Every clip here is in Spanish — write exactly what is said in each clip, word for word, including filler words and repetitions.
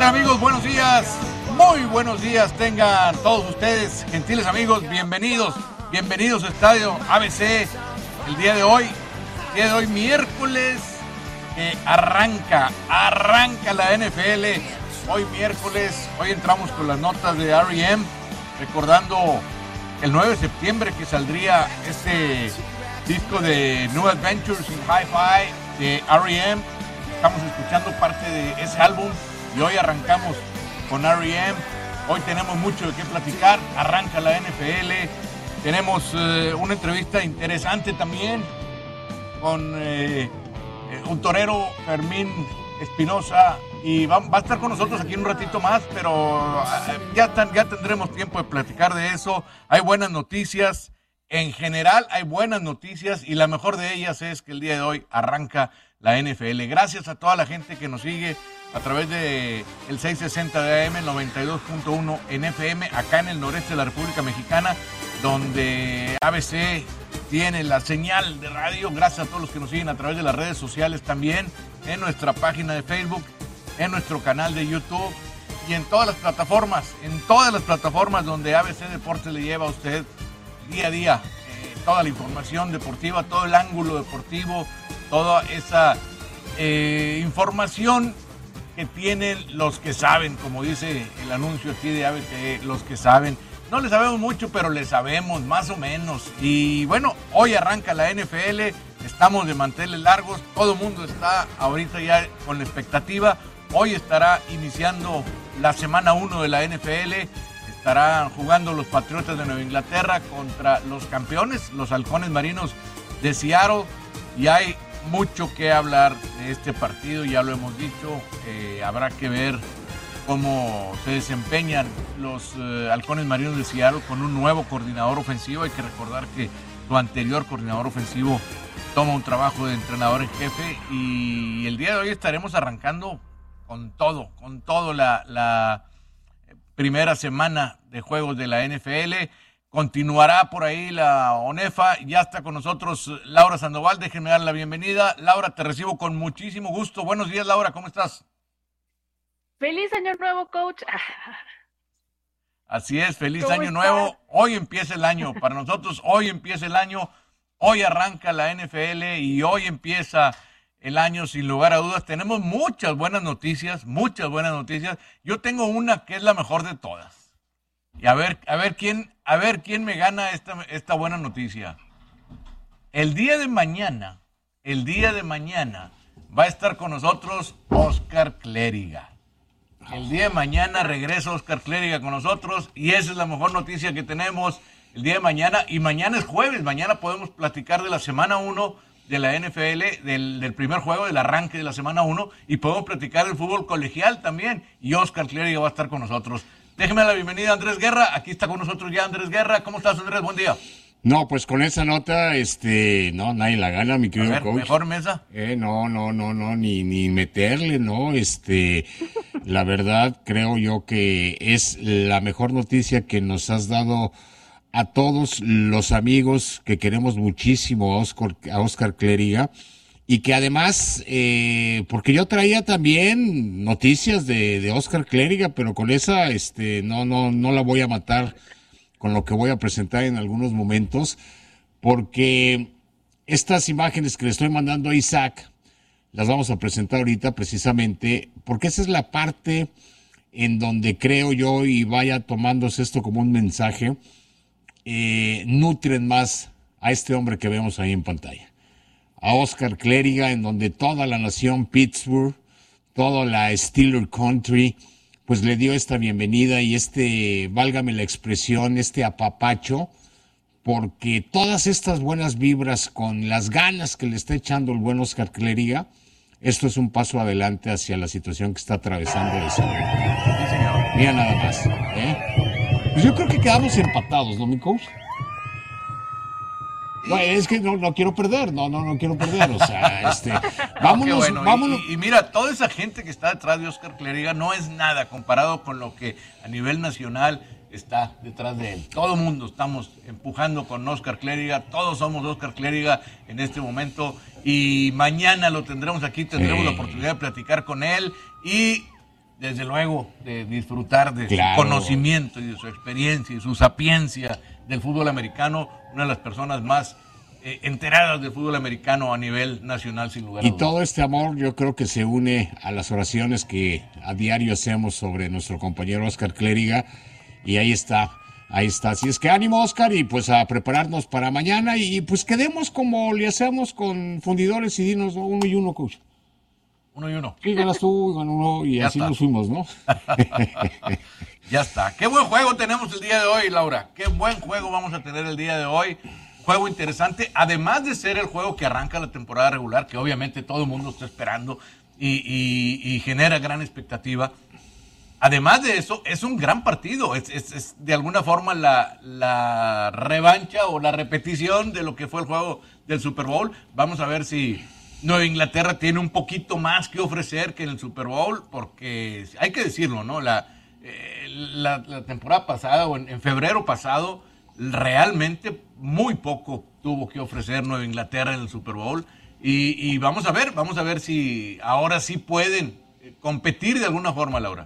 tal, amigos? Buenos días, muy buenos días tengan todos ustedes, gentiles amigos, bienvenidos, bienvenidos a Estadio A B C. El día de hoy, el día de hoy miércoles, eh, arranca, arranca la N F L. Hoy miércoles, hoy entramos con las notas de R E M, recordando el nueve de septiembre que saldría este disco de New Adventures in Hi-Fi de R E M. Estamos escuchando parte de ese álbum y hoy arrancamos con R E M. Hoy tenemos mucho de qué platicar, arranca la N F L. Tenemos eh, una entrevista interesante también con eh, un torero, Fermín Espinosa, y va, va a estar con nosotros aquí en un ratito más, pero eh, ya, tan, ya tendremos tiempo de platicar de eso. Hay buenas noticias, en general hay buenas noticias, y la mejor de ellas es que el día de hoy arranca la N F L. Gracias a toda la gente que nos sigue a través de el seiscientos sesenta de A M, noventa y dos punto uno en F M, acá en el noreste de la República Mexicana, donde A B C tiene la señal de radio. Gracias a todos los que nos siguen a través de las redes sociales también, en nuestra página de Facebook, en nuestro canal de YouTube y en todas las plataformas, en todas las plataformas donde A B C Deportes le lleva a usted día a día eh, toda la información deportiva, todo el ángulo deportivo, toda esa eh, información que tienen los que saben, como dice el anuncio aquí de A B C, los que saben. No le sabemos mucho, pero le sabemos más o menos. Y bueno, hoy arranca la N F L, estamos de manteles largos, todo el mundo está ahorita ya con la expectativa. Hoy estará iniciando la semana uno de la N F L, estarán jugando los Patriotas de Nueva Inglaterra contra los campeones, los Halcones Marinos de Seattle, y hay mucho que hablar de este partido, ya lo hemos dicho. Eh, habrá que ver cómo se desempeñan los eh, Halcones Marinos de Seattle con un nuevo coordinador ofensivo. Hay que recordar que su anterior coordinador ofensivo toma un trabajo de entrenador en jefe, y el día de hoy estaremos arrancando con todo, con todo la, la primera semana de juegos de la N F L. Continuará por ahí la ONEFA. Ya está con nosotros Laura Sandoval. Déjenme dar la bienvenida. Laura, te recibo con muchísimo gusto. Buenos días, Laura. ¿Cómo estás? Feliz año nuevo, coach. Así es, feliz ¿Cómo año estás? nuevo. Hoy empieza el año. Para nosotros, hoy empieza el año. Hoy arranca la N F L y hoy empieza el año sin lugar a dudas. Tenemos muchas buenas noticias, muchas buenas noticias. Yo tengo una que es la mejor de todas. Y a ver, a ver quién, a ver quién me gana esta, esta buena noticia. El día de mañana, el día de mañana va a estar con nosotros Oscar Clériga. El día de mañana regresa Oscar Clériga con nosotros, y esa es la mejor noticia que tenemos el día de mañana. Y mañana es jueves, mañana podemos platicar de la semana uno de la N F L, del, del primer juego, del arranque de la semana uno, y podemos platicar del fútbol colegial también, y Oscar Clériga va a estar con nosotros. Déjeme la bienvenida a Andrés Guerra. Aquí está con nosotros ya Andrés Guerra. ¿Cómo estás, Andrés? Buen día. No, pues con esa nota, este, no, nadie la gana, mi querido A ver, coach. mejor mesa. Eh, no, no, no, no, ni, ni meterle, no, este, la verdad creo yo que es la mejor noticia que nos has dado a todos los amigos que queremos muchísimo a Oscar, a Oscar Clériga. Y que además, eh, porque yo traía también noticias de, de Oscar Clériga, pero con esa, este, no, no, no la voy a matar con lo que voy a presentar en algunos momentos, porque estas imágenes que le estoy mandando a Isaac, las vamos a presentar ahorita precisamente, porque esa es la parte en donde creo yo, y vaya tomándose esto como un mensaje, eh, nutren más a este hombre que vemos ahí en pantalla. A Oscar Clériga, en donde toda la nación Pittsburgh, toda la Steeler Country, pues le dio esta bienvenida y este, válgame la expresión, este apapacho, porque todas estas buenas vibras con las ganas que le está echando el buen Oscar Clériga, esto es un paso adelante hacia la situación que está atravesando de salud. Sí, señor. Mira nada más, ¿eh? Pues yo creo que quedamos empatados, ¿no, mi coach? No, es que no, no quiero perder, no, no, no quiero perder, o sea, este, vámonos, No, qué bueno. vámonos. Y, y, y mira, toda esa gente que está detrás de Oscar Clériga no es nada comparado con lo que a nivel nacional está detrás de él. Todo el mundo estamos empujando con Oscar Clériga, todos somos Oscar Clériga en este momento, y mañana lo tendremos aquí, tendremos sí. la oportunidad de platicar con él, y desde luego, de disfrutar de Claro. su conocimiento y de su experiencia y su sapiencia del fútbol americano, una de las personas más eh, enteradas del fútbol americano a nivel nacional, sin lugar a Y dudas. todo este amor yo creo que se une a las oraciones que a diario hacemos sobre nuestro compañero Oscar Clériga, y ahí está, ahí está. Así es que ánimo, Oscar, y pues a prepararnos para mañana, y pues quedemos como le hacemos con Fundidores y dinos, ¿no? Uno y uno, coach. Uno y uno. Y ganas tú, gano uno, y Ya así está. nos fuimos, ¿no? Ya está. Qué buen juego tenemos el día de hoy, Laura. Qué buen juego vamos a tener el día de hoy. Juego interesante, además de ser el juego que arranca la temporada regular, que obviamente todo el mundo está esperando y, y- y genera gran expectativa. Además de eso, es un gran partido. Es, es- es de alguna forma la, la revancha o la repetición de lo que fue el juego del Super Bowl. Vamos a ver si Nueva Inglaterra tiene un poquito más que ofrecer que en el Super Bowl, porque hay que decirlo, ¿no? La, eh, la, la temporada pasada o en, en febrero pasado, realmente muy poco tuvo que ofrecer Nueva Inglaterra en el Super Bowl. Y, y vamos a ver, vamos a ver si ahora sí pueden eh, competir de alguna forma, Laura.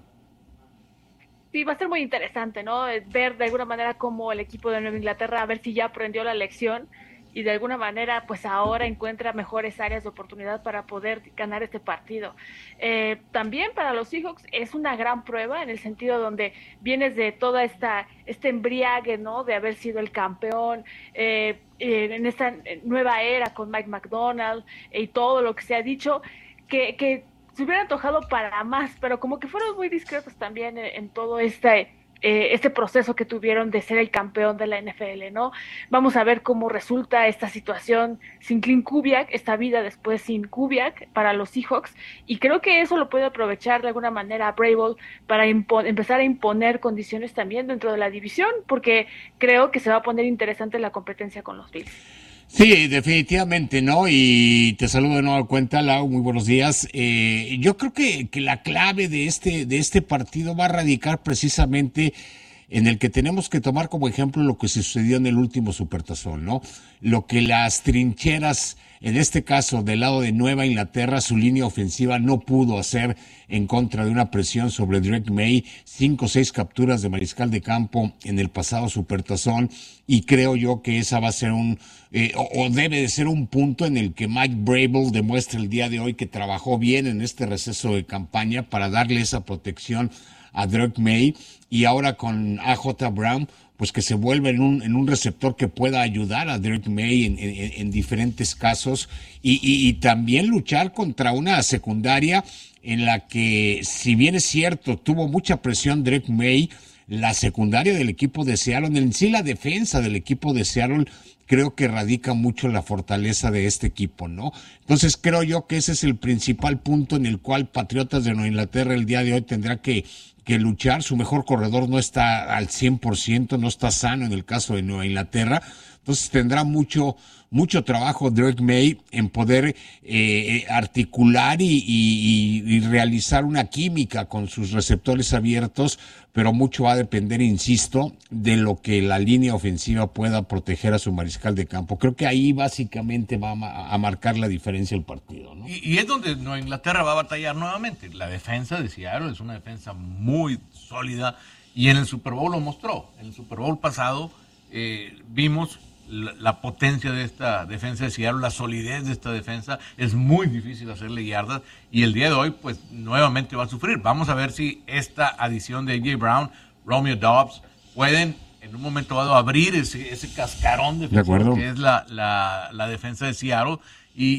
Sí, va a ser muy interesante, ¿no? Eh, Ver de alguna manera cómo el equipo de Nueva Inglaterra, a ver si ya aprendió la lección y de alguna manera, pues ahora encuentra mejores áreas de oportunidad para poder ganar este partido. Eh, también para los Seahawks es una gran prueba en el sentido donde vienes de toda esta este embriague, ¿no? De haber sido el campeón, eh, eh, en esta nueva era con Mike McDonald y todo lo que se ha dicho, que, que se hubiera antojado para más, pero como que fueron muy discretos también en, en todo este, eh, este proceso que tuvieron de ser el campeón de la N F L, ¿no? Vamos a ver cómo resulta esta situación sin Clint Kubiak, esta vida después sin Kubiak para los Seahawks, y creo que eso lo puede aprovechar de alguna manera Vrabel para impo- empezar a imponer condiciones también dentro de la división, porque creo que se va a poner interesante la competencia con los Bills. Sí, definitivamente, ¿no? Y te saludo de nuevo cuenta, Lau, muy buenos días. Eh, yo creo que, que la clave de este, de este partido va a radicar precisamente en el que tenemos que tomar como ejemplo lo que sucedió en el último Supertazón, ¿no? Lo que las trincheras, en este caso del lado de Nueva Inglaterra, su línea ofensiva no pudo hacer en contra de una presión sobre Drake May, cinco o seis capturas de mariscal de campo en el pasado Supertazón, y creo yo que esa va a ser un, eh, o, o debe de ser un punto en el que Mike Vrabel demuestre el día de hoy que trabajó bien en este receso de campaña para darle esa protección a Drake May, y ahora con A J Brown, pues que se vuelve en un, en un receptor que pueda ayudar a Drake May en, en, en diferentes casos, y, y, y también luchar contra una secundaria en la que, si bien es cierto, tuvo mucha presión Drake May, la secundaria del equipo de Seattle, en sí la defensa del equipo de Seattle, creo que radica mucho la fortaleza de este equipo, ¿no? Entonces creo yo que ese es el principal punto en el cual Patriotas de Nueva Inglaterra el día de hoy tendrá que, que luchar. Su mejor corredor no está al cien por ciento, no está sano en el caso de Nueva Inglaterra. Entonces tendrá mucho, mucho trabajo Drake May en poder eh, articular y, y, y realizar una química con sus receptores abiertos, pero mucho va a depender, insisto, de lo que la línea ofensiva pueda proteger a su mariscal de campo. Creo que ahí básicamente va a, a marcar la diferencia del partido, ¿no? Y, y es donde Nueva Inglaterra va a batallar nuevamente. La defensa de Seattle es una defensa muy sólida y en el Super Bowl lo mostró. En el Super Bowl pasado eh, vimos la, la potencia de esta defensa de Seattle, la solidez de esta defensa. Es muy difícil hacerle yardas y el día de hoy pues nuevamente va a sufrir. Vamos a ver si esta adición de A J Brown, Romeo Doubs pueden en un momento dado abrir ese, ese cascarón defensivo que es la, la, la defensa de Seattle. Y,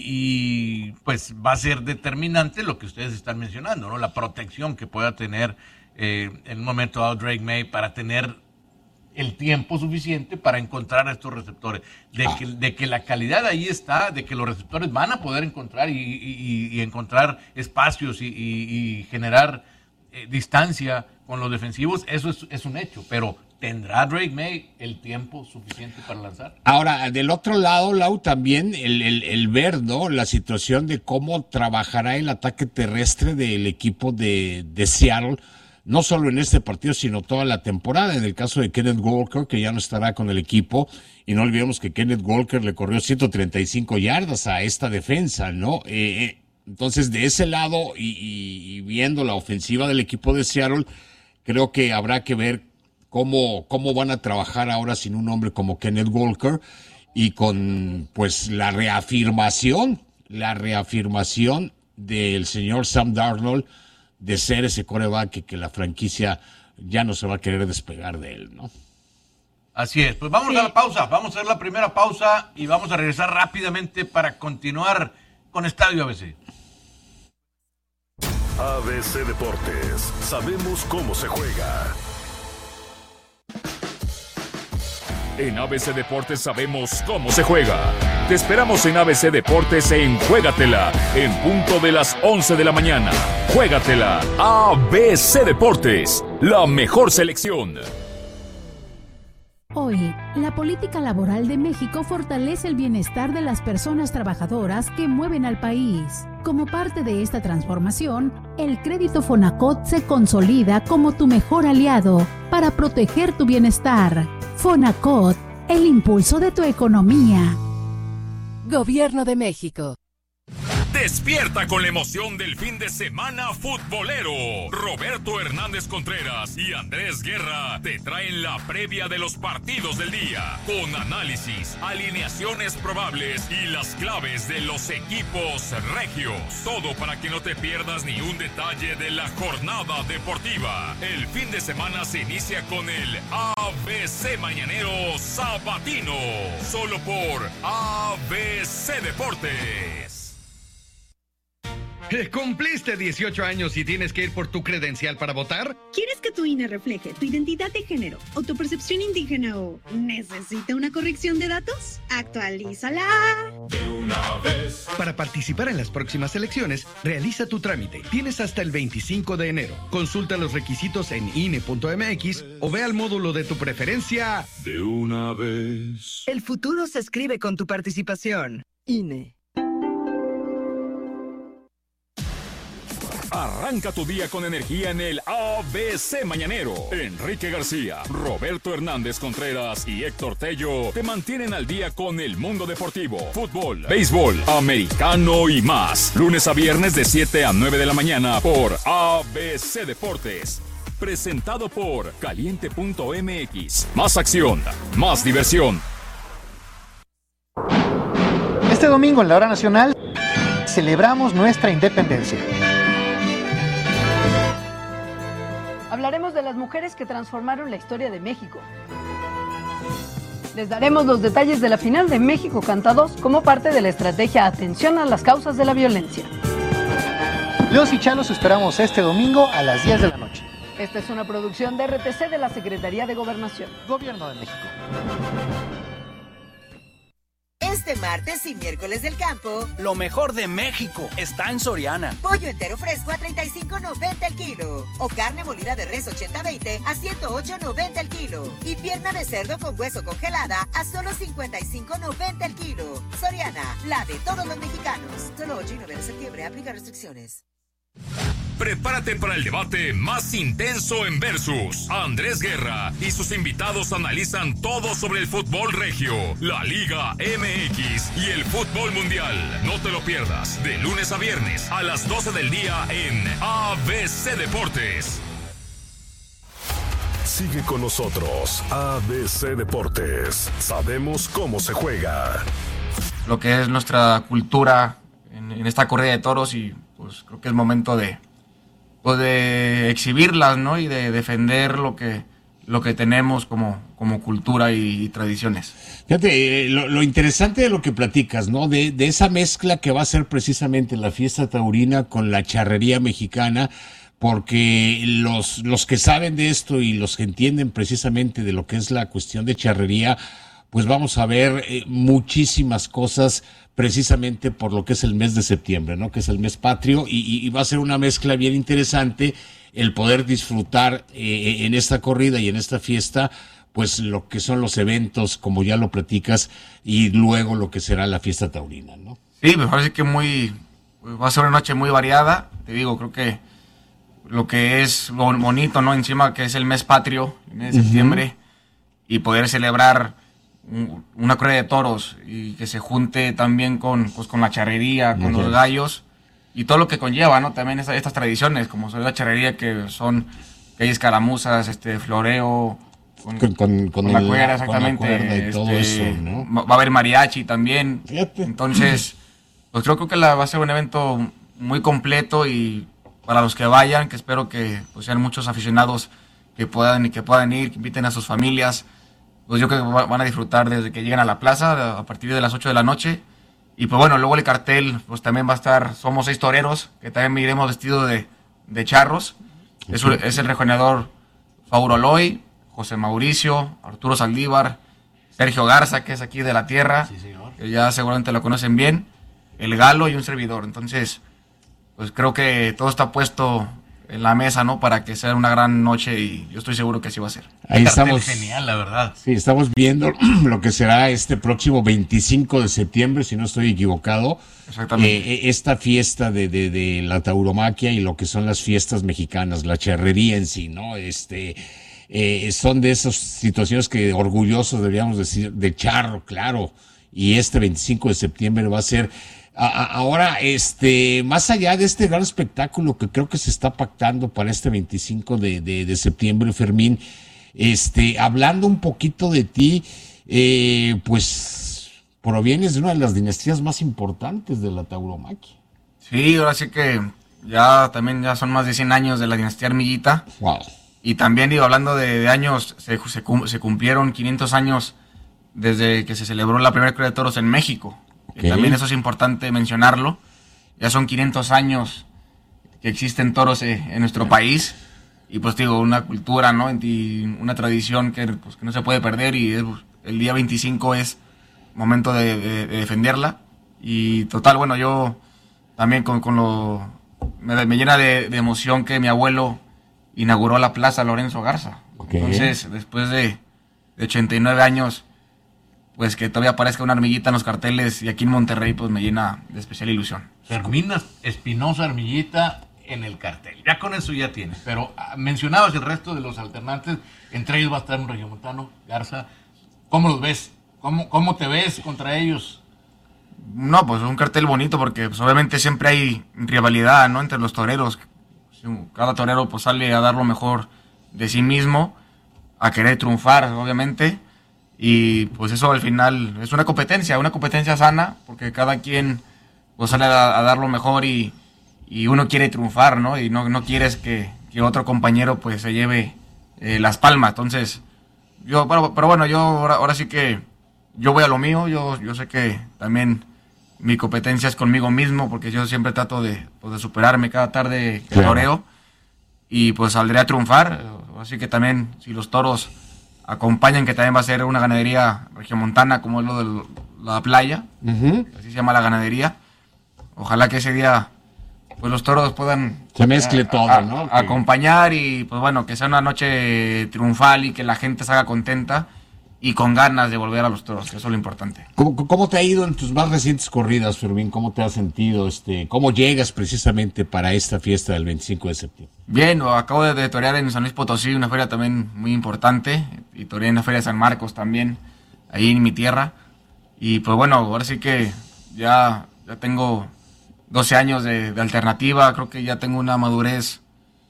y pues va a ser determinante lo que ustedes están mencionando, ¿no? La protección que pueda tener eh, en un momento dado Drake May para tener el tiempo suficiente para encontrar a estos receptores. De, ah. que, de que la calidad ahí está, de que los receptores van a poder encontrar y, y, y encontrar espacios y, y, y generar eh, distancia con los defensivos, eso es, es un hecho, pero ¿tendrá Drake May el tiempo suficiente para lanzar? Ahora, del otro lado, Lau, también el, el, el ver, ¿no?, la situación de cómo trabajará el ataque terrestre del equipo de, de Seattle, no solo en este partido, sino toda la temporada. En el caso de Kenneth Walker, que ya no estará con el equipo, y no olvidemos que Kenneth Walker le corrió ciento treinta y cinco yardas a esta defensa, ¿no? Eh, Entonces, de ese lado y, y, y viendo la ofensiva del equipo de Seattle, creo que habrá que ver cómo, cómo van a trabajar ahora sin un hombre como Kenneth Walker y con pues la reafirmación, la reafirmación del señor Sam Darnold de ser ese quarterback que, que la franquicia ya no se va a querer despegar de él, ¿no? Así es, pues vamos sí. a la pausa, vamos a hacer la primera pausa y vamos a regresar rápidamente para continuar con Estadio A B C. A B C Deportes, sabemos cómo se juega. En A B C Deportes sabemos cómo se juega. Te esperamos en A B C Deportes en Juégatela, en punto de las once de la mañana. Juégatela, A B C Deportes, la mejor selección. Hoy, la política laboral de México fortalece el bienestar de las personas trabajadoras que mueven al país. Como parte de esta transformación, el crédito Fonacot se consolida como tu mejor aliado para proteger tu bienestar. Fonacot, el impulso de tu economía. Gobierno de México. Despierta con la emoción del fin de semana futbolero. Roberto Hernández Contreras y Andrés Guerra te traen la previa de los partidos del día, con análisis, alineaciones probables y las claves de los equipos regios. Todo para que no te pierdas ni un detalle de la jornada deportiva. El fin de semana se inicia con el A B C Mañanero Sabatino, solo por A B C Deportes. ¿Cumpliste dieciocho años y tienes que ir por tu credencial para votar? ¿Quieres que tu I N E refleje tu identidad de género o tu percepción indígena o necesita una corrección de datos? ¡Actualízala! De una vez. Para participar en las próximas elecciones, realiza tu trámite. Tienes hasta el veinticinco de enero. Consulta los requisitos en I N E punto M X o ve al módulo de tu preferencia. De una vez. El futuro se escribe con tu participación. I N E. Arranca tu día con energía en el A B C Mañanero. Enrique García, Roberto Hernández Contreras y Héctor Tello te mantienen al día con el mundo deportivo, fútbol, béisbol, americano y más. Lunes a viernes de siete a nueve de la mañana por A B C Deportes. Presentado por Caliente punto M X. Más acción, más diversión. Este domingo en la hora nacional celebramos nuestra independencia. Hablaremos de las mujeres que transformaron la historia de México. Les daremos los detalles de la final de México Canta dos como parte de la estrategia Atención a las causas de la violencia. Los y Chalos esperamos este domingo a las diez de la noche. Esta es una producción de R T C de la Secretaría de Gobernación. Gobierno de México. Este martes y miércoles del campo, lo mejor de México está en Soriana. Pollo entero fresco a treinta y cinco noventa el kilo. O carne molida de res ochenta veinte a ciento ocho noventa el kilo. Y pierna de cerdo con hueso congelada a solo cincuenta y cinco noventa el kilo. Soriana, la de todos los mexicanos. Solo ocho y nueve de septiembre, aplica restricciones. Prepárate para el debate más intenso en Versus. Andrés Guerra y sus invitados analizan todo sobre el fútbol regio, la Liga M X y el fútbol mundial. No te lo pierdas, de lunes a viernes a las doce del día en A B C Deportes. Sigue con nosotros, A B C Deportes. Sabemos cómo se juega. Lo que es nuestra cultura en, en esta corrida de toros y pues creo que es momento de pues de exhibirlas, ¿no? Y de defender lo que lo que tenemos como, como cultura y, y tradiciones. Fíjate, eh, lo, lo interesante de lo que platicas, ¿no? De, de esa mezcla que va a ser precisamente la fiesta taurina con la charrería mexicana, porque los, los que saben de esto y los que entienden precisamente de lo que es la cuestión de charrería, pues vamos a ver eh, muchísimas cosas precisamente por lo que es el mes de septiembre, ¿no? Que es el mes patrio y, y va a ser una mezcla bien interesante el poder disfrutar eh, en esta corrida y en esta fiesta, pues lo que son los eventos, como ya lo platicas, y luego lo que será la fiesta taurina, ¿no? Sí, me parece que muy, va a ser una noche muy variada, te digo, creo que lo que es bonito, ¿no? Encima que es el mes patrio, el mes de uh-huh. septiembre, y poder celebrar una corrida de toros y que se junte también con, pues, con la charrería, con uh-huh. los gallos, y todo lo que conlleva, ¿no? También esa, estas tradiciones, como son la charrería, que son que hay escaramuzas, este, floreo, con, con, con, con la el, cuerda, exactamente. Con la cuerda y este, todo eso, ¿no? Va a haber mariachi también. Fíjate. Entonces, pues creo, creo que la, va a ser un evento muy completo, y para los que vayan, que espero que pues, sean muchos aficionados que puedan y que puedan ir, que inviten a sus familias, pues yo creo que van a disfrutar desde que lleguen a la plaza a partir de las ocho de la noche. Y pues bueno, luego el cartel pues también va a estar Somos Seis Toreros, que también iremos vestidos de, de charros. Es, es el rejoneador Fauroloy, José Mauricio, Arturo Saldívar, Sergio Garza, que es aquí de la tierra, sí, señor, que ya seguramente lo conocen bien, el Galo y un servidor. Entonces, pues creo que todo está puesto en la mesa, ¿no? Para que sea una gran noche, y yo estoy seguro que así va a ser. Ahí estamos. Genial, la verdad. Sí, estamos viendo lo que será este próximo veinticinco de septiembre, si no estoy equivocado. Exactamente. Eh, esta fiesta de, de, de la tauromaquia y lo que son las fiestas mexicanas, la charrería en sí, ¿no? Este, eh, son de esas situaciones que orgullosos deberíamos decir, de charro, claro. Y este veinticinco de septiembre va a ser... Ahora, este, más allá de este gran espectáculo que creo que se está pactando para este veinticinco de, de, de septiembre, Fermín, este, hablando un poquito de ti, eh, pues provienes de una de las dinastías más importantes de la tauromaquia. Sí, ahora sí que ya también ya son más de cien años de la dinastía Armillita. Wow. Y también, digo, hablando de, de años, se, se, se cumplieron quinientos años desde que se celebró la primera corrida de toros en México. Okay. También eso es importante mencionarlo. Ya son quinientos años que existen toros eh, en nuestro país, y pues digo, una cultura, ¿no? Y una tradición que, pues, que no se puede perder, y es, el día veinticinco es momento de, de, de defenderla. Y total, bueno, yo también con, con lo... Me, me llena de, de emoción que mi abuelo inauguró la Plaza Lorenzo Garza. Okay. Entonces, después de, de ochenta y nueve años, pues que todavía aparezca una Armillita en los carteles, y aquí en Monterrey, pues me llena de especial ilusión. Fermín Espinosa Armillita en el cartel, ya con eso ya tiene. Pero ah, mencionabas el resto de los alternantes, entre ellos va a estar un regiomontano, Garza. ¿Cómo los ves? ¿Cómo, cómo te ves contra ellos? No, pues un cartel bonito, porque pues, obviamente siempre hay rivalidad, ¿no? Entre los toreros. Cada torero pues sale a dar lo mejor de sí mismo, a querer triunfar, obviamente. Y pues eso al final es una competencia, una competencia sana, porque cada quien pues sale a, a dar lo mejor, y, y uno quiere triunfar, ¿no? Y no, no quieres que, que otro compañero pues se lleve eh, las palmas. Entonces, yo, pero, pero bueno, yo ahora, ahora sí que yo voy a lo mío. Yo, yo sé que también mi competencia es conmigo mismo, porque yo siempre trato de, pues, de superarme cada tarde que Claro. toreo, y pues saldré a triunfar. Así que también, si los toros acompañan, que también va a ser una ganadería regiomontana, como es lo de la playa, Uh-huh. así se llama la ganadería. Ojalá que ese día pues los toros puedan Se mezcle a- todo, a- ¿no? a- acompañar, y pues bueno, que sea una noche triunfal, y que la gente salga contenta y con ganas de volver a los toros, que eso es lo importante. ¿Cómo, cómo te ha ido en tus más recientes corridas, Fermín? ¿Cómo te has sentido? Este, ¿Cómo llegas precisamente para esta fiesta del veinticinco de septiembre? Bien, o- acabo de, de torear en San Luis Potosí, una feria también muy importante, y toreé en la feria de San Marcos también, ahí en mi tierra. Y pues bueno, ahora sí que ya, ya tengo doce años de, de alternativa, creo que ya tengo una madurez,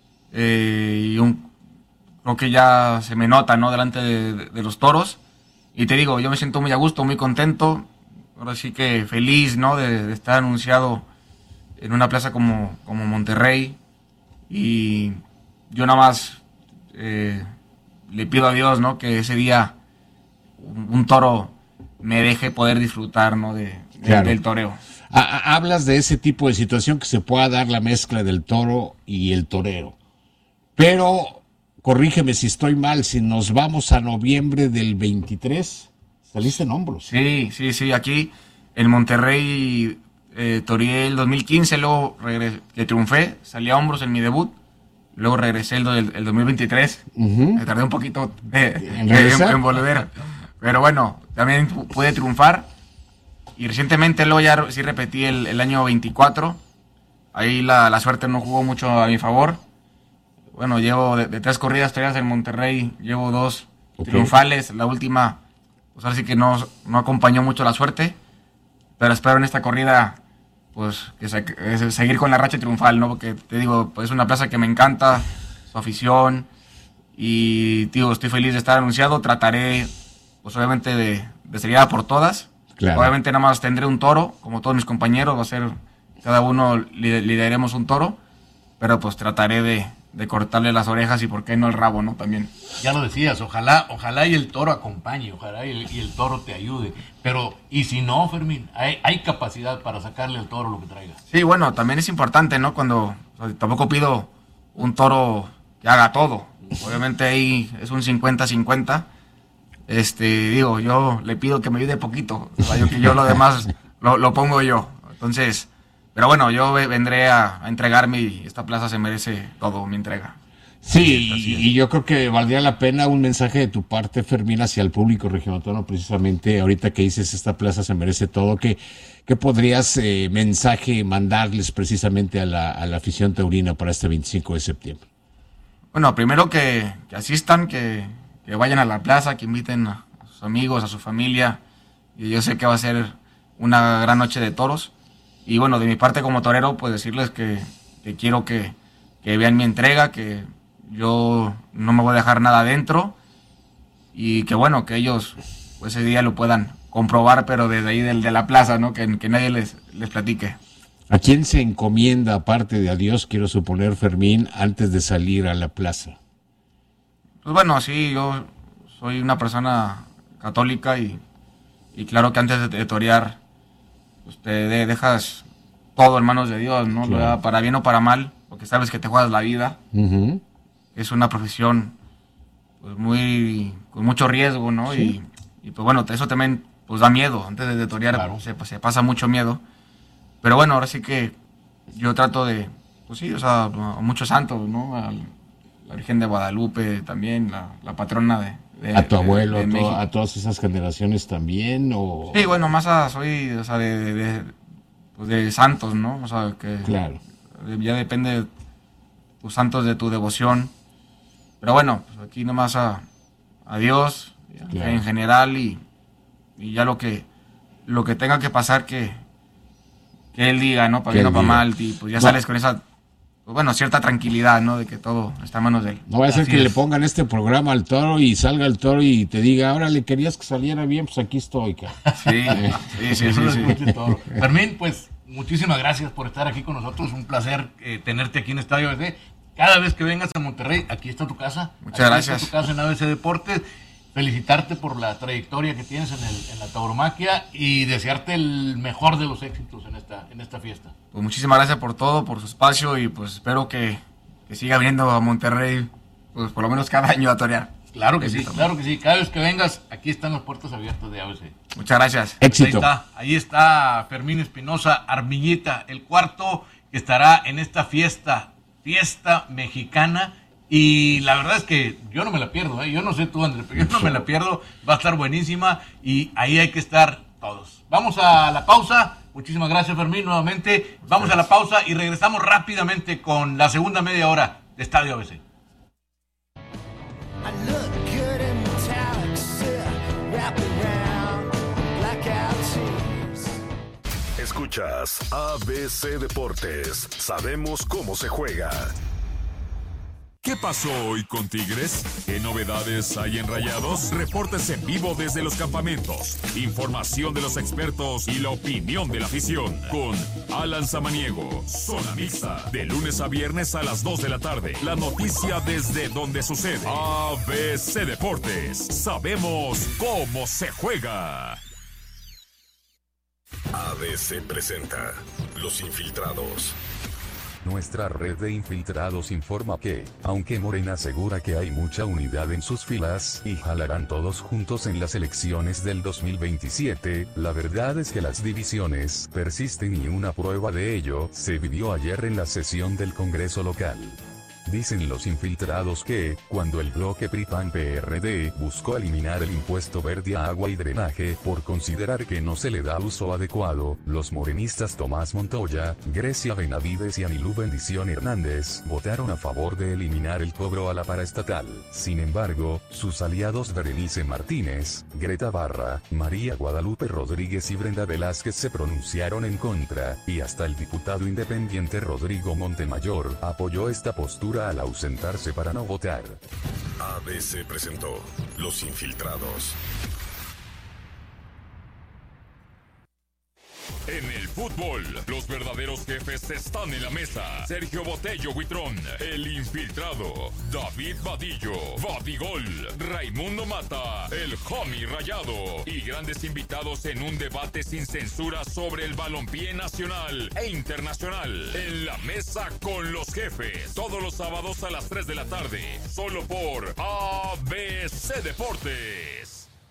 eh, y un, creo que ya se me nota, ¿no? Delante de, de- de los toros. Y te digo, yo me siento muy a gusto, muy contento, ahora sí que feliz, ¿no? De, de estar anunciado en una plaza como, como Monterrey. Y yo nada más eh, le pido a Dios, ¿no? Que ese día un, un toro me deje poder disfrutar, ¿no? De, de- Claro. del toreo. Ha- ha- Hablas de ese tipo de situación, que se pueda dar la mezcla del toro y el torero. Pero, corrígeme si estoy mal, si nos vamos a noviembre del veintitrés, saliste en hombros. Sí, sí, sí, aquí en Monterrey eh, toreé el dos mil quince, luego regresé, que triunfé, salí a hombros en mi debut, luego regresé el, do- el, el dos mil veintitrés, Ujú. me tardé un poquito eh, ¿En en, regresar? en volver, pero bueno, también pu- pude triunfar, y recientemente luego ya sí repetí el, el año veinticuatro, ahí la, la suerte no jugó mucho a mi favor. Bueno, llevo de, de tres corridas toreadas en Monterrey, llevo dos Ok. triunfales, la última pues ahora sí que no, no acompañó mucho la suerte, pero espero en esta corrida pues que se, que seguir con la racha triunfal, ¿no? Porque te digo, pues es una plaza que me encanta, su afición, y digo, estoy feliz de estar anunciado. Trataré, pues obviamente, de, de seguir a por todas. Claro. Obviamente nada más tendré un toro, como todos mis compañeros, va a ser, cada uno lideraremos un toro, pero pues trataré de, de cortarle las orejas y por qué no el rabo, ¿no? También. Ya lo decías, ojalá, ojalá y el toro acompañe, ojalá y el, y el toro te ayude, pero y si no, Fermín, hay, hay capacidad para sacarle al toro lo que traiga. Sí, bueno, también es importante, ¿no? Cuando, o sea, tampoco pido un toro que haga todo, obviamente ahí es un cincuenta cincuenta. Este, digo, yo le pido que me ayude poquito, o sea, yo, que yo lo demás lo, lo pongo yo. Entonces, pero bueno, yo vendré a, a entregarme y esta plaza se merece todo, mi entrega. Sí, y, y yo creo que valdría la pena un mensaje de tu parte, Fermín, hacia el público regiomontano, precisamente ahorita que dices esta plaza se merece todo. ¿Qué, qué podrías eh, mensaje mandarles precisamente a la, a la afición taurina para este veinticinco de septiembre? Bueno, primero que, que asistan, que que vayan a la plaza, que inviten a sus amigos, a su familia, y yo sé que va a ser una gran noche de toros. Y bueno, de mi parte como torero, pues decirles que, que quiero que, que vean mi entrega, que yo no me voy a dejar nada adentro, y que bueno, que ellos pues, ese día lo puedan comprobar, pero desde ahí del, de la plaza, ¿no? Que, que nadie les, les platique. ¿A quién se encomienda, aparte de a Dios, quiero suponer, Fermín, antes de salir a la plaza? Pues bueno, sí, yo soy una persona católica y, y claro que antes de, de torear, pues te de, dejas todo en manos de Dios, ¿no? Claro. Para bien o para mal, porque sabes que te juegas la vida. Uh-huh. Es una profesión pues muy con mucho riesgo, ¿no? Sí. Y, y pues bueno, eso también pues da miedo. Antes de, de torear claro. se, se pasa mucho miedo. Pero bueno, ahora sí que yo trato de, pues sí, o sea, a muchos santos, ¿no? Al, la Virgen de Guadalupe también, la, la patrona de, de ¿A tu de, abuelo, de, de to, a todas esas generaciones también? O... Sí, bueno, más a, soy, o sea, de, de, pues de santos, ¿no? O sea, que claro. Ya depende de tus santos de tu devoción. Pero bueno, pues aquí nomás a, a Dios, claro. En general, y, y ya lo que lo que tenga que pasar, que, que Él diga, ¿no? Para bien o para mal, y pues ya no. Sales con esa... Pues bueno, cierta tranquilidad, ¿no? De que todo está en manos de Él. No va a ser Así que es. Le pongan este programa al toro y salga el toro y te diga, ahora le querías que saliera bien, pues aquí estoy, cara. Sí, sí, sí, sí, sí. Fermín, pues muchísimas gracias por estar aquí con nosotros. Un placer eh, tenerte aquí en Estadio A B C. Cada vez que vengas a Monterrey, aquí está tu casa. Muchas aquí gracias. Está tu casa en A B C Deportes. Felicitarte por la trayectoria que tienes en, el, en la tauromaquia y desearte el mejor de los éxitos en esta, en esta fiesta. Pues muchísimas gracias por todo, por su espacio, y pues espero que, que siga viniendo a Monterrey, pues por lo menos cada año a torear. Claro que sí, también. Claro que sí. Cada vez que vengas, aquí están las puertas abiertas de A B C. Muchas gracias. Éxito. Ahí está, ahí está Fermín Espinosa Armillita, el cuarto que estará en esta fiesta, fiesta mexicana. Y la verdad es que yo no me la pierdo, ¿eh? Yo no sé tú, Andrés, pero yo no me la pierdo. Va a estar buenísima y ahí hay que estar todos. Vamos a la pausa. Muchísimas gracias, Fermín, nuevamente. Vamos a la pausa y regresamos rápidamente con la segunda media hora de Estadio A B C. Escuchas A B C Deportes. Sabemos cómo se juega. ¿Qué pasó hoy con Tigres? ¿Qué novedades hay en Rayados? Reportes en vivo desde los campamentos, información de los expertos y la opinión de la afición. Con Alan Samaniego, Zona Mixta, de lunes a viernes a las dos de la tarde. La noticia desde donde sucede. A B C Deportes. Sabemos cómo se juega. A B C presenta Los Infiltrados. Nuestra red de infiltrados informa que, aunque Morena asegura que hay mucha unidad en sus filas y jalarán todos juntos en las elecciones del dos mil veintisiete, la verdad es que las divisiones persisten y una prueba de ello se vivió ayer en la sesión del Congreso local. Dicen los infiltrados que, cuando el bloque P R I P A N P R D buscó eliminar el impuesto verde a agua y drenaje por considerar que no se le da uso adecuado, los morenistas Tomás Montoya, Grecia Benavides y Anilú Bendición Hernández votaron a favor de eliminar el cobro a la paraestatal. Sin embargo, sus aliados Berenice Martínez, Greta Barra, María Guadalupe Rodríguez y Brenda Velázquez se pronunciaron en contra, y hasta el diputado independiente Rodrigo Montemayor apoyó esta postura al ausentarse para no votar. A B C presentó Los Infiltrados. En el fútbol, los verdaderos jefes están en la mesa. Sergio Botello Huitrón, el infiltrado. David Vadillo, Vadigol. Raimundo Mata, el homie rayado. Y grandes invitados en un debate sin censura sobre el balompié nacional e internacional. En la mesa con los jefes. Todos los sábados a las tres de la tarde. Solo por A B C Deportes.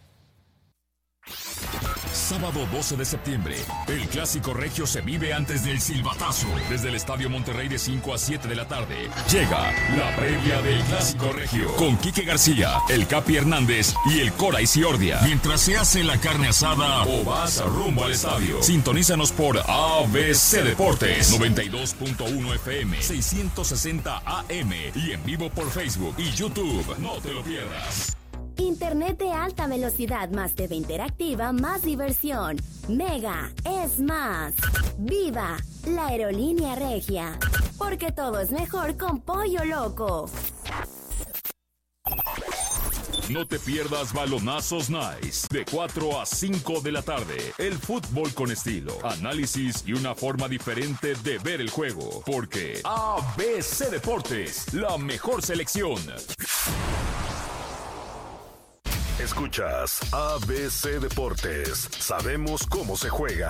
Sábado doce de septiembre, el Clásico Regio se vive antes del silbatazo. Desde el Estadio Monterrey de cinco a siete de la tarde, llega la previa del Clásico Regio. Con Quique García, el Capi Hernández y el Cora Isiordia. Mientras se hace la carne asada o vas rumbo al estadio. Sintonízanos por A B C Deportes, noventa y dos punto uno F M, seiscientos sesenta A M y en vivo por Facebook y YouTube. No te lo pierdas. Internet de alta velocidad más T V interactiva, más diversión. Mega es más. ¡Viva la aerolínea Regia! Porque todo es mejor con Pollo Loco. No te pierdas Balonazos Nice, de cuatro a cinco de la tarde. El fútbol con estilo, análisis y una forma diferente de ver el juego. Porque A B C Deportes, la mejor selección. Escuchas A B C Deportes. Sabemos cómo se juega.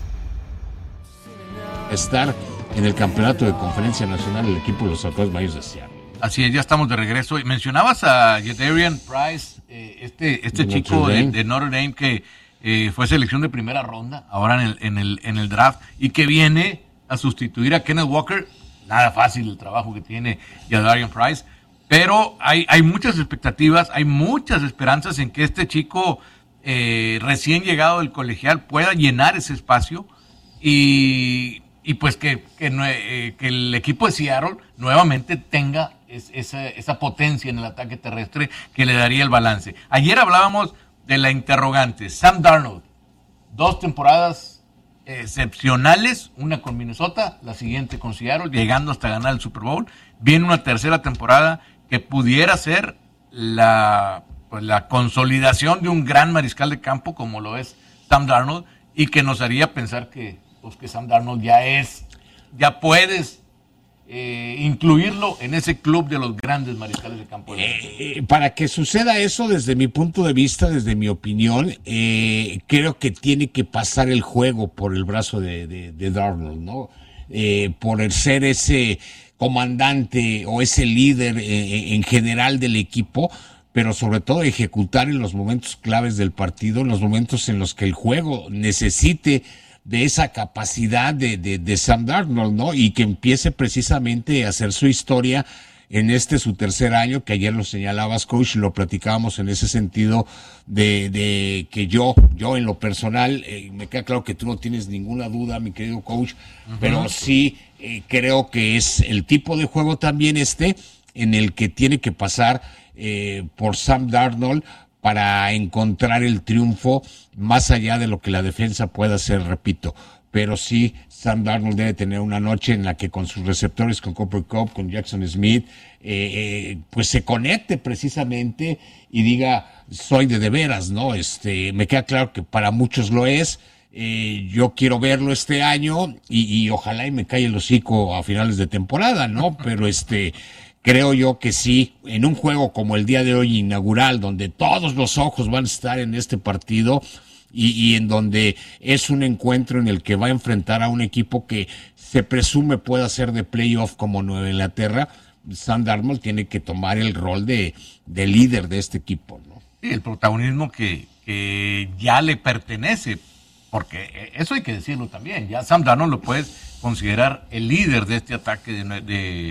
Estar en el campeonato de Conferencia Nacional el equipo de los Halcones Marinos de Seattle. Así es, ya estamos de regreso. Y mencionabas a Jadarian Price, eh, este, este de chico Notre de, Dame. de Notre Dame que eh, fue selección de primera ronda, ahora en el, en el, en el draft, y que viene a sustituir a Kenneth Walker. Nada fácil el trabajo que tiene Jadarian Price. Pero hay, hay muchas expectativas, hay muchas esperanzas en que este chico eh, recién llegado del colegial pueda llenar ese espacio y, y pues que, que, eh, que el equipo de Seattle nuevamente tenga es, esa, esa potencia en el ataque terrestre que le daría el balance. Ayer hablábamos de la interrogante, Sam Darnold, dos temporadas excepcionales, una con Minnesota, la siguiente con Seattle, llegando hasta ganar el Super Bowl. Viene una tercera temporada que pudiera ser la, pues, la consolidación de un gran mariscal de campo como lo es Sam Darnold, y que nos haría pensar que, pues, que Sam Darnold ya es, ya puedes eh, incluirlo en ese club de los grandes mariscales de campo. Eh, para que suceda eso, desde mi punto de vista, desde mi opinión, eh, creo que tiene que pasar el juego por el brazo de, de, de Darnold, ¿no? Eh, por el ser ese comandante o ese líder eh, en general del equipo, pero sobre todo ejecutar en los momentos claves del partido, en los momentos en los que el juego necesite de esa capacidad de, de, de Sam Darnold, ¿no? Y que empiece precisamente a hacer su historia en este su tercer año, que ayer lo señalabas, coach, y lo platicábamos en ese sentido de, de que yo, yo en lo personal, eh, me queda claro que tú no tienes ninguna duda, mi querido coach, uh-huh. pero sí eh, creo que es el tipo de juego también este en el que tiene que pasar eh, por Sam Darnold para encontrar el triunfo más allá de lo que la defensa pueda hacer, repito. Pero sí, Sam Darnold debe tener una noche en la que con sus receptores, con Cooper Kupp, con Jackson Smith, eh, eh, pues se conecte precisamente y diga, soy de de veras, ¿no? Este, me queda claro que para muchos lo es. Eh, yo quiero verlo este año y, y ojalá y me calle el hocico a finales de temporada, ¿no? Pero este, creo yo que sí, en un juego como el día de hoy inaugural, donde todos los ojos van a estar en este partido, Y, y en donde es un encuentro en el que va a enfrentar a un equipo que se presume pueda ser de playoff como Nueva Inglaterra, Sam Darnold tiene que tomar el rol de, de líder de este equipo, ¿no? Sí, el protagonismo que, que ya le pertenece, porque eso hay que decirlo también, ya Sam Darnold lo puedes considerar el líder de este ataque de, de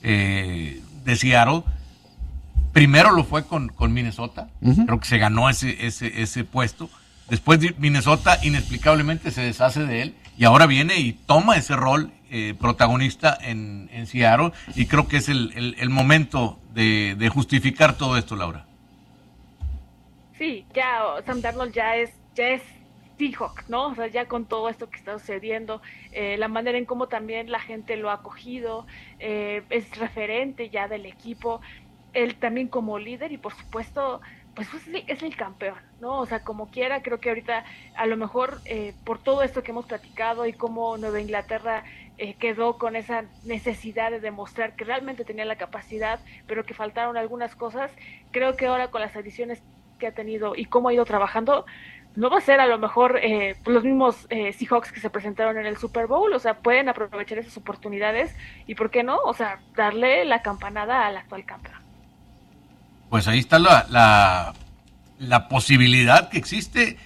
eh, de Seattle. Primero lo fue con, con Minnesota, uh-huh. creo que se ganó ese, ese, ese puesto. Después Minnesota inexplicablemente se deshace de él y ahora viene y toma ese rol eh, protagonista en, en Seattle, y creo que es el, el, el momento de, de justificar todo esto, Laura. Sí, ya Sam Darnold ya es, ya es Seahawk, ¿no? O sea, ya con todo esto que está sucediendo, eh, la manera en cómo también la gente lo ha acogido, eh, es referente ya del equipo, él también como líder y por supuesto, pues es el, es el campeón, ¿no? O sea, como quiera, creo que ahorita a lo mejor eh, por todo esto que hemos platicado y cómo Nueva Inglaterra eh, quedó con esa necesidad de demostrar que realmente tenía la capacidad, pero que faltaron algunas cosas, creo que ahora con las adiciones que ha tenido y cómo ha ido trabajando, no va a ser a lo mejor eh, los mismos eh, Seahawks que se presentaron en el Super Bowl, o sea, pueden aprovechar esas oportunidades y, ¿por qué no? O sea, darle la campanada al actual campeón. Pues ahí está la, la, la posibilidad que existe,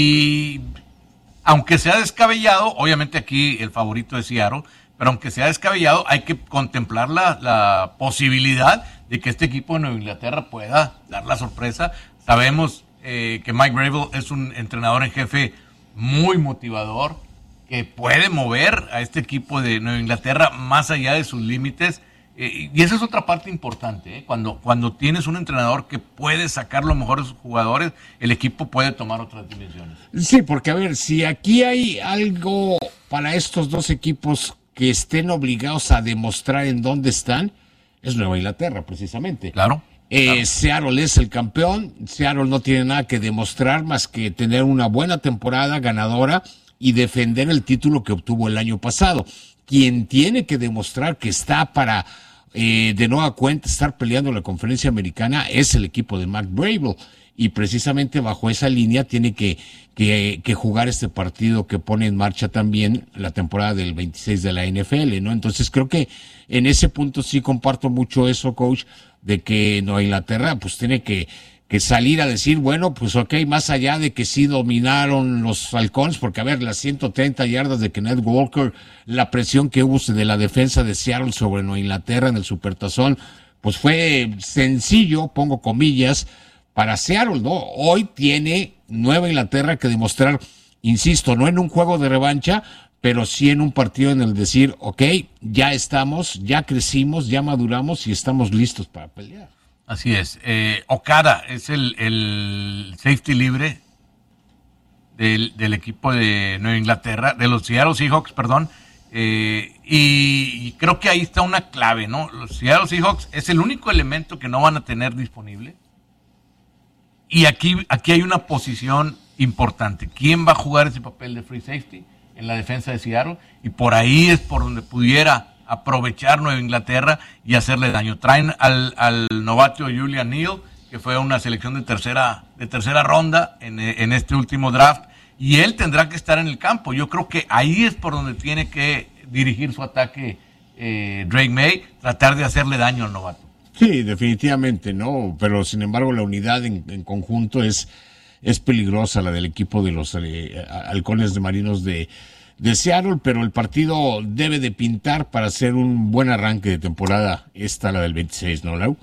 y aunque sea descabellado, obviamente aquí el favorito es Seattle, pero aunque sea descabellado, hay que contemplar la, la posibilidad de que este equipo de Nueva Inglaterra pueda dar la sorpresa. Sabemos eh, que Mike Vrabel es un entrenador en jefe muy motivador, que puede mover a este equipo de Nueva Inglaterra más allá de sus límites. Eh, y esa es otra parte importante, ¿eh? Cuando, cuando tienes un entrenador que puede sacar lo mejor de sus jugadores, el equipo puede tomar otras dimensiones. Sí, porque a ver, si aquí hay algo para estos dos equipos que estén obligados a demostrar en dónde están, es Nueva Inglaterra, precisamente. Claro. Eh, claro. Seattle es el campeón, Seattle no tiene nada que demostrar más que tener una buena temporada ganadora y defender el título que obtuvo el año pasado. Quien tiene que demostrar que está para eh, de nueva cuenta estar peleando la conferencia americana es el equipo de Mike Vrabel, y precisamente bajo esa línea tiene que, que, que jugar este partido que pone en marcha también la temporada del veintiséis de la N F L, ¿no? Entonces creo que en ese punto sí comparto mucho eso, coach, de que Nueva Inglaterra pues tiene que que salir a decir, bueno, pues ok, más allá de que sí dominaron los Halcones, porque a ver, las ciento treinta yardas de Kenneth Walker, la presión que hubo de la defensa de Seattle sobre Nueva Inglaterra en el Supertazón, pues fue sencillo, pongo comillas, para Seattle, ¿no? Hoy tiene Nueva Inglaterra que demostrar, insisto, no en un juego de revancha, pero sí en un partido en el decir, ok, ya estamos, ya crecimos, ya maduramos y estamos listos para pelear. Así es. Eh, Okada es el, el safety libre del, del equipo de Nueva Inglaterra, de los Seattle Seahawks, perdón. Eh, y, y creo que ahí está una clave, ¿no? Los Seattle Seahawks es el único elemento que no van a tener disponible. Y aquí, aquí hay una posición importante. ¿Quién va a jugar ese papel de free safety en la defensa de Seattle? Y por ahí es por donde pudiera aprovechar Nueva Inglaterra y hacerle daño. Traen al, al novato Julian Neal, que fue una selección de tercera, de tercera ronda en, en este último draft, y él tendrá que estar en el campo. Yo creo que ahí es por donde tiene que dirigir su ataque eh, Drake May, tratar de hacerle daño al novato. Sí, definitivamente, ¿no? Pero sin embargo la unidad en, en conjunto es, es peligrosa, la del equipo de los eh, halcones de marinos de de Seattle, pero el partido debe de pintar para hacer un buen arranque de temporada, esta la del veintiséis, ¿no, Lau?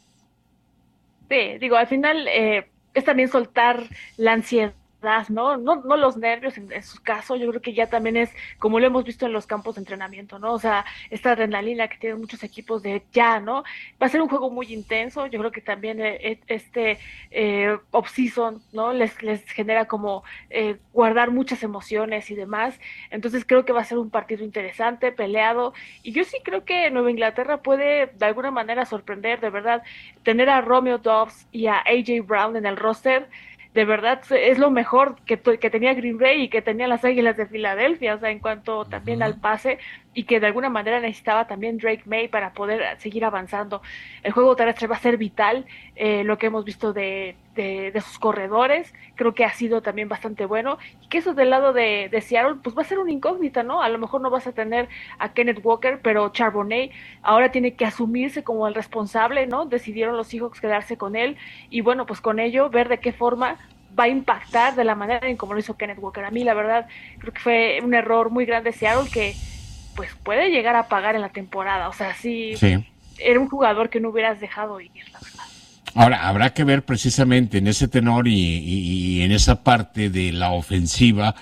Sí, digo, al final eh, es también soltar la ansiedad, ¿no? No, no los nervios en, en su caso, yo creo que ya también es, como lo hemos visto en los campos de entrenamiento, ¿no? O sea, esta adrenalina que tienen muchos equipos de ya, ¿no? Va a ser un juego muy intenso, yo creo que también eh, este eh, off-season, ¿no? Les, les genera como eh, guardar muchas emociones y demás, entonces creo que va a ser un partido interesante, peleado, y yo sí creo que Nueva Inglaterra puede de alguna manera sorprender, de verdad, tener a Romeo Doubs y a A J Brown en el roster, de verdad es lo mejor que, que tenía Green Bay y que tenían las Águilas de Filadelfia, o sea, en cuanto también uh-huh. al pase, y que de alguna manera necesitaba también Drake May para poder seguir avanzando. El juego terrestre va a ser vital, eh, lo que hemos visto de, de, de sus corredores, creo que ha sido también bastante bueno, y que eso del lado de, de Seattle, pues va a ser una incógnita, ¿no? A lo mejor no vas a tener a Kenneth Walker, pero Charbonnet ahora tiene que asumirse como el responsable, ¿no? Decidieron los Seahawks quedarse con él, y bueno, pues con ello, ver de qué forma va a impactar de la manera en como lo hizo Kenneth Walker. A mí, la verdad, creo que fue un error muy grande de Seattle que pues puede llegar a pagar en la temporada. O sea, sí, sí. era un jugador que no hubieras dejado ir, la verdad. Ahora, habrá que ver precisamente en ese tenor y, y, y en esa parte de la ofensiva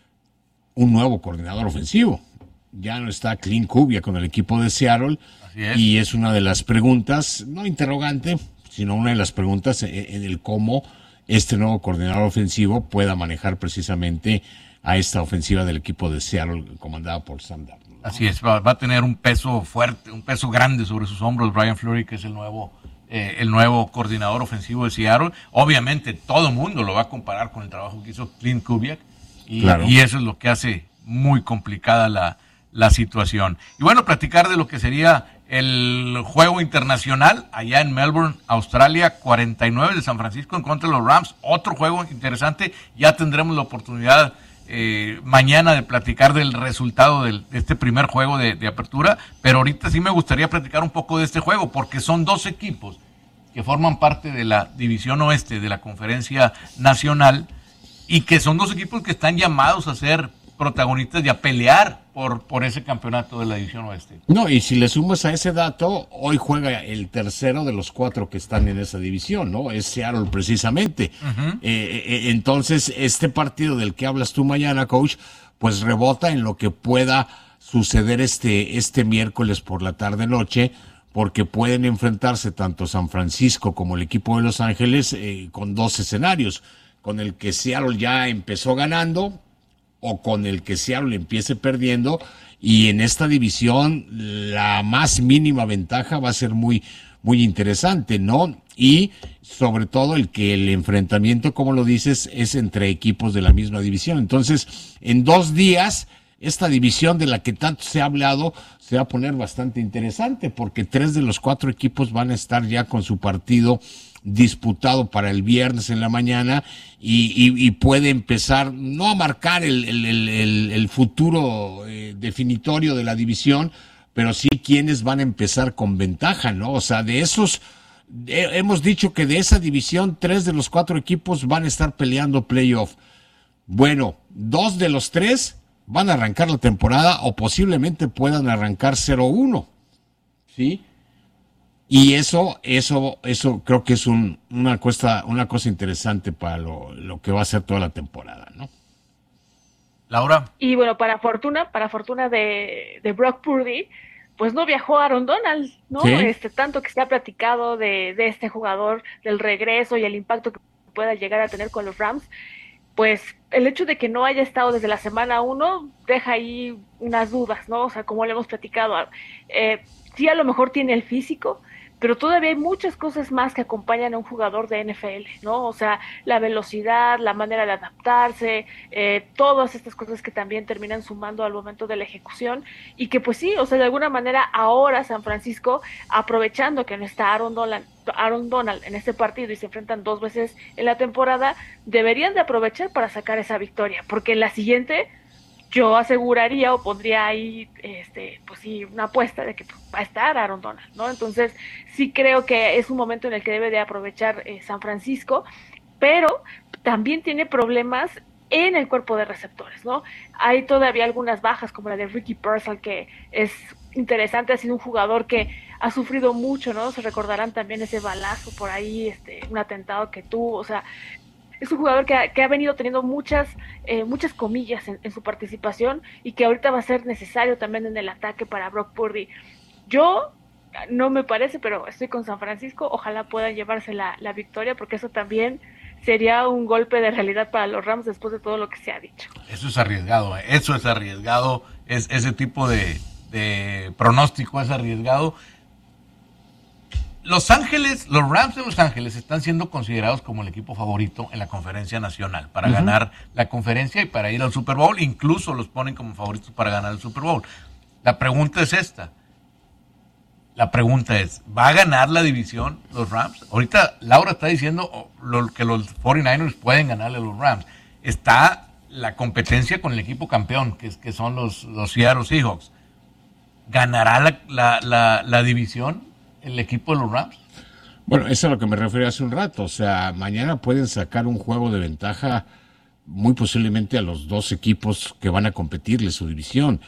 un nuevo coordinador ofensivo. Ya no está Clint Kubiak con el equipo de Seattle. Así es. Y es una de las preguntas, no interrogante, sino una de las preguntas en, en el cómo este nuevo coordinador ofensivo pueda manejar precisamente a esta ofensiva del equipo de Seattle comandada por Sam Darnold, ¿no? Así es, va, va a tener un peso fuerte, un peso grande sobre sus hombros Brian Fleury, que es el nuevo eh, el nuevo coordinador ofensivo de Seattle. Obviamente todo el mundo lo va a comparar con el trabajo que hizo Clint Kubiak y, Claro. y eso es lo que hace muy complicada la, la situación. Y bueno, platicar de lo que sería el juego internacional allá en Melbourne, Australia, cuarenta y nueve de San Francisco en contra de los Rams. Otro juego interesante. Ya tendremos la oportunidad eh, mañana de platicar del resultado del, de este primer juego de, de apertura, pero ahorita sí me gustaría platicar un poco de este juego, porque son dos equipos que forman parte de la División Oeste de la Conferencia Nacional y que son dos equipos que están llamados a ser protagonistas y a pelear por, por ese campeonato de la División Oeste. No, y si le sumas a ese dato, hoy juega el tercero de los cuatro que están en esa división, ¿no? Es Seattle precisamente. Uh-huh. Eh, eh, entonces, este partido del que hablas tú mañana, coach, pues rebota en lo que pueda suceder este, este miércoles por la tarde-noche, porque pueden enfrentarse tanto San Francisco como el equipo de Los Ángeles eh, con dos escenarios, con el que Seattle ya empezó ganando, o con el que Seattle empiece perdiendo, y en esta división la más mínima ventaja va a ser muy, muy interesante, ¿no? Y sobre todo el que el enfrentamiento, como lo dices, es entre equipos de la misma división. Entonces, en dos días, esta división de la que tanto se ha hablado se va a poner bastante interesante, porque tres de los cuatro equipos van a estar ya con su partido disputado para el viernes en la mañana y, y, y puede empezar no a marcar el, el, el, el futuro eh, definitorio de la división, pero sí quienes van a empezar con ventaja, ¿no? O sea, de esos, eh, hemos dicho que de esa división, tres de los cuatro equipos van a estar peleando playoff. Bueno, dos de los tres van a arrancar la temporada o posiblemente puedan arrancar cero uno, ¿sí? Y eso, eso, eso creo que es un, una cosa, una cosa interesante para lo, lo que va a ser toda la temporada, ¿no? Laura. Y bueno, para fortuna, para fortuna de, de Brock Purdy, pues no viajó Aaron Donald, ¿no? ¿Sí? Este, tanto que se ha platicado de, de este jugador, del regreso y el impacto que pueda llegar a tener con los Rams, pues el hecho de que no haya estado desde la semana uno deja ahí unas dudas, ¿no? O sea, como le hemos platicado, eh, sí a lo mejor tiene el físico, pero todavía hay muchas cosas más que acompañan a un jugador de N F L, ¿no? O sea, la velocidad, la manera de adaptarse, eh, todas estas cosas que también terminan sumando al momento de la ejecución y que pues sí, o sea, de alguna manera ahora San Francisco, aprovechando que no está Aaron Donald, Aaron Donald en este partido y se enfrentan dos veces en la temporada, deberían de aprovechar para sacar esa victoria, porque en la siguiente yo aseguraría o pondría ahí, este, pues sí, una apuesta de que va a estar Aaron Donald, ¿no? Entonces, sí creo que es un momento en el que debe de aprovechar eh, San Francisco, pero también tiene problemas en el cuerpo de receptores, ¿no? Hay todavía algunas bajas, como la de Ricky Pearsall, que es interesante, ha sido un jugador que ha sufrido mucho, ¿no? Se recordarán también ese balazo por ahí, este, un atentado que tuvo, o sea, es un jugador que ha, que ha venido teniendo muchas eh, muchas comillas en, en su participación y que ahorita va a ser necesario también en el ataque para Brock Purdy. Yo, no me parece, pero estoy con San Francisco, ojalá puedan llevarse la, la victoria, porque eso también sería un golpe de realidad para los Rams después de todo lo que se ha dicho. Eso es arriesgado, ¿eh? Eso es arriesgado, es, ese tipo de, de pronóstico es arriesgado. Los Ángeles, los Rams de Los Ángeles están siendo considerados como el equipo favorito en la conferencia nacional para uh-huh. ganar la conferencia y para ir al Super Bowl. Incluso los ponen como favoritos para ganar el Super Bowl. La pregunta es esta. La pregunta es, ¿va a ganar la división los Rams? Ahorita Laura está diciendo oh, lo, que los cuarenta y nueve ers pueden ganarle a los Rams. Está la competencia con el equipo campeón, que, es, que son los, los Seattle Seahawks. ¿Ganará la, la, la, la división el equipo de los Rams? Bueno, eso es a lo que me refería hace un rato. O sea, mañana pueden sacar un juego de ventaja muy posiblemente a los dos equipos que van a competirle su división.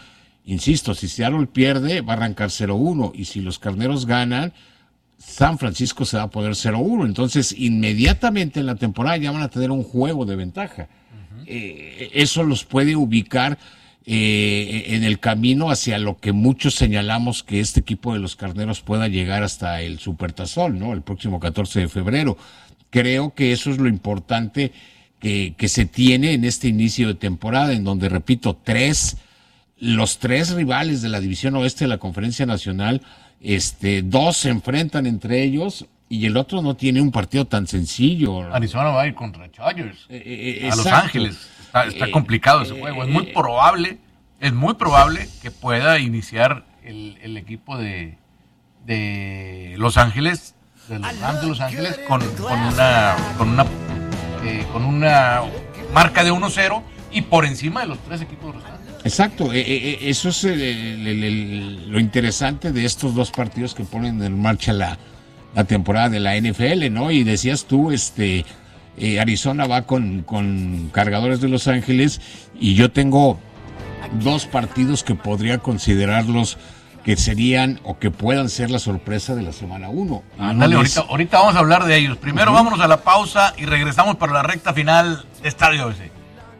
Insisto, si Seattle pierde, va a arrancar cero uno, y si los Carneros ganan, San Francisco se va a poner cero uno. Entonces, inmediatamente en la temporada ya van a tener un juego de ventaja. Uh-huh. Eh, eso los puede ubicar eh, en el camino hacia lo que muchos señalamos que este equipo de los Carneros pueda llegar hasta el Supertazón, ¿no? El próximo catorce de febrero. Creo que eso es lo importante que, que se tiene en este inicio de temporada, en donde, repito, tres, los tres rivales de la División Oeste de la Conferencia Nacional, este, dos se enfrentan entre ellos y el otro no tiene un partido tan sencillo. Arizona va a ir contra Chargers, eh, eh, a Los Ángeles. Está, está complicado ese juego. Es muy probable, es muy probable que pueda iniciar el, el equipo de, de Los Ángeles, de los Rams de Los Ángeles, con, con una, con una, eh, con una marca de uno cero y por encima de los tres equipos restantes. Exacto, eh, eh, eso es el, el, el, el, lo interesante de estos dos partidos que ponen en marcha la, la temporada de la N F L, ¿no? Y decías tú, este, eh, Arizona va con, con Cargadores de Los Ángeles, y yo tengo dos partidos que podría considerarlos que serían o que puedan ser la sorpresa de la semana uno. Ándale, ahorita, ahorita vamos a hablar de ellos. Primero uh-huh. vámonos a la pausa y regresamos para la recta final de Estadio A B C.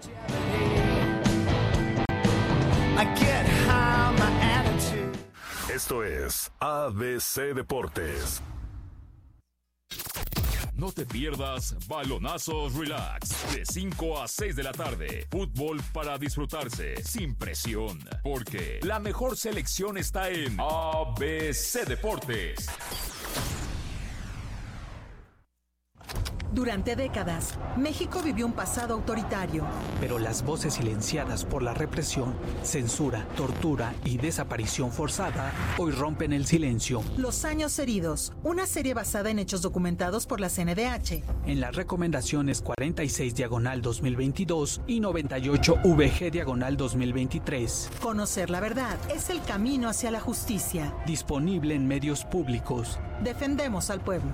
Esto es A B C Deportes. No te pierdas Balonazos Relax, de cinco a seis de la tarde. Fútbol para disfrutarse, sin presión, porque la mejor selección está en A B C Deportes. Durante décadas, México vivió un pasado autoritario. Pero las voces silenciadas por la represión, censura, tortura y desaparición forzada hoy rompen el silencio. Los años heridos, una serie basada en hechos documentados por la C N D H. En las recomendaciones cuarenta y seis diagonal dos mil veintidós y noventa y ocho V G diagonal dos mil veintitrés. Conocer la verdad es el camino hacia la justicia. Disponible en medios públicos. Defendemos al pueblo.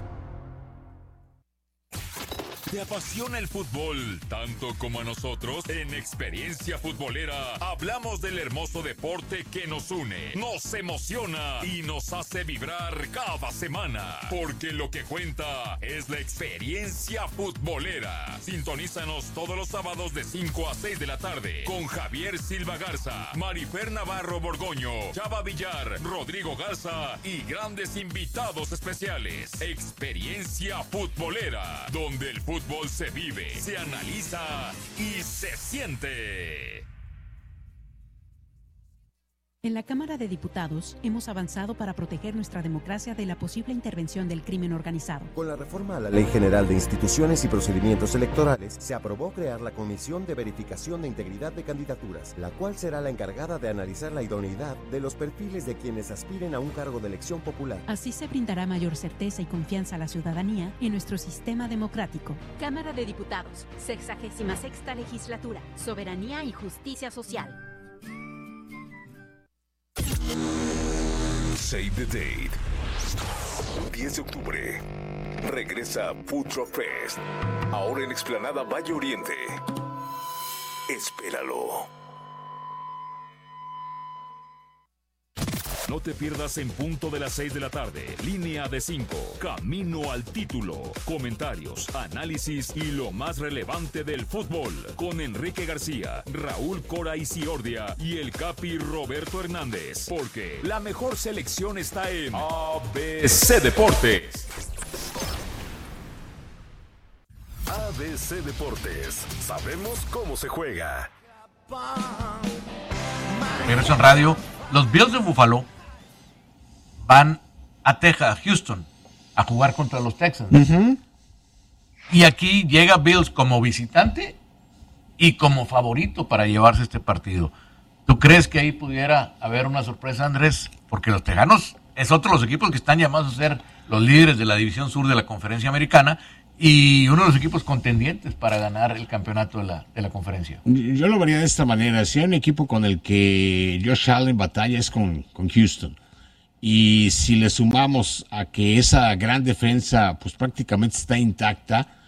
¿Te apasiona el fútbol tanto como a nosotros? En Experiencia Futbolera hablamos del hermoso deporte que nos une, nos emociona y nos hace vibrar cada semana. Porque lo que cuenta es la experiencia futbolera. Sintonízanos todos los sábados de cinco a seis de la tarde con Javier Silva Garza, Marifer Navarro Borgoño, Chava Villar, Rodrigo Garza y grandes invitados especiales. Experiencia Futbolera, donde el fútbol fútbol se vive, se analiza y se siente. En la Cámara de Diputados hemos avanzado para proteger nuestra democracia de la posible intervención del crimen organizado. Con la reforma a la Ley General de Instituciones y Procedimientos Electorales, se aprobó crear la Comisión de Verificación de Integridad de Candidaturas, la cual será la encargada de analizar la idoneidad de los perfiles de quienes aspiren a un cargo de elección popular. Así se brindará mayor certeza y confianza a la ciudadanía en nuestro sistema democrático. Cámara de Diputados, sexagésima sexta legislatura, soberanía y justicia social. Save the date. diez de octubre. Regresa Food Truck Fest. Ahora en Explanada Valle Oriente. Espéralo. No te pierdas en punto de las seis de la tarde. Línea de cinco. Camino al título. Comentarios, análisis y lo más relevante del fútbol. Con Enrique García, Raúl Cora y Ciordia y el Capi Roberto Hernández. Porque la mejor selección está en A B C Deportes. A B C Deportes. Sabemos cómo se juega. Regreso en radio. Los Bills de Buffalo van a Texas, Houston, a jugar contra los Texans. Uh-huh. Y aquí llega Bills como visitante y como favorito para llevarse este partido. ¿Tú crees que ahí pudiera haber una sorpresa, Andrés? Porque los Tejanos es otro de los equipos que están llamados a ser los líderes de la División Sur de la Conferencia Americana y uno de los equipos contendientes para ganar el campeonato de la, de la conferencia. Yo lo vería de esta manera. Si hay un equipo con el que Josh Allen batalla es con, con Houston. Y si le sumamos a que esa gran defensa pues prácticamente está intacta,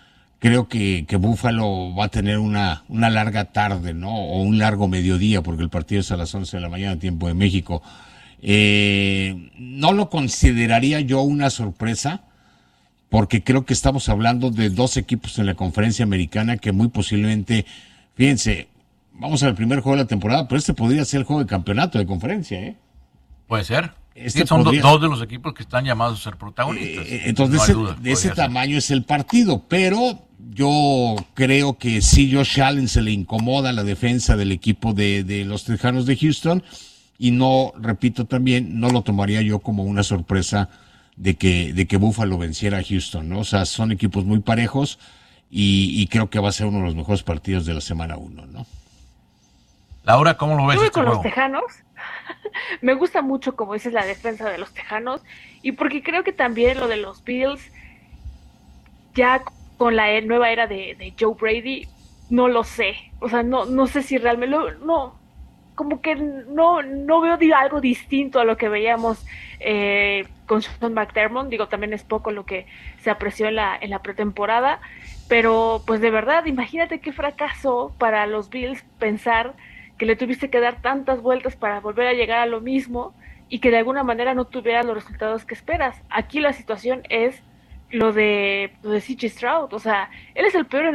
creo que, que Buffalo va a tener una, una larga tarde, ¿no? O un largo mediodía, porque el partido es a las once de la mañana, tiempo de México. Eh, no lo consideraría yo una sorpresa, porque creo que estamos hablando de dos equipos en la conferencia americana que muy posiblemente, fíjense, vamos al primer juego de la temporada, pero este podría ser el juego de campeonato de conferencia, ¿eh? Puede ser. Este sí, son podría... do, dos de los equipos que están llamados a ser protagonistas. Eh, entonces, no de ese, duda, de ese tamaño es el partido, pero yo creo que sí, Josh Allen se le incomoda la defensa del equipo de, de los Tejanos de Houston, y no, repito también, no lo tomaría yo como una sorpresa de que, de que Buffalo venciera a Houston, ¿no? O sea, son equipos muy parejos y, y creo que va a ser uno de los mejores partidos de la semana uno, ¿no? Laura, ¿cómo lo ves este con juego? Los Tejanos. Me gusta mucho, como dices, la defensa de los Tejanos, y porque creo que también lo de los Bills, ya con la nueva era de, de Joe Brady, no lo sé, o sea, no no sé si realmente, lo, no, como que no no veo digo, algo distinto a lo que veíamos eh, con Sean McDermott. Digo, también es poco lo que se apreció en la, en la pretemporada, pero pues de verdad, imagínate qué fracaso para los Bills pensar que le tuviste que dar tantas vueltas para volver a llegar a lo mismo y que de alguna manera no tuvieras los resultados que esperas. Aquí la situación es lo de, lo de C J Stroud, o sea, él es el peor